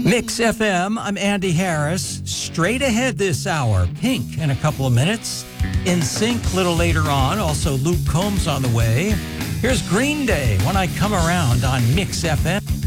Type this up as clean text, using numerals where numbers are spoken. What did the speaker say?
Mix FM, I'm Andy Harris. Straight ahead this hour, Pink in a couple of minutes. In Sync a little later on. Also, Luke Combs on the way. Here's Green Day, When I Come Around on Mix FM.